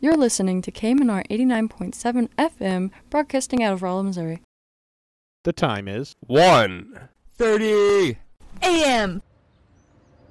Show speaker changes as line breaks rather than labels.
You're listening to KMNR 89.7 FM, broadcasting out of Rolla, Missouri.
The time is
1:30
a.m.